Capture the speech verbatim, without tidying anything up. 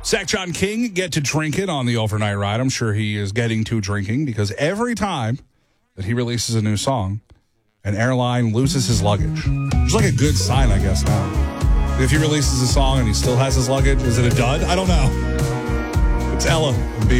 Zach John King get to drink it on the overnight ride. I'm sure he is getting to drinking because every time that he releases a new song, an airline loses his luggage. It's like a good sign, I guess, now. If he releases a song and he still has his luggage, is it a dud? I don't know. It's Ella.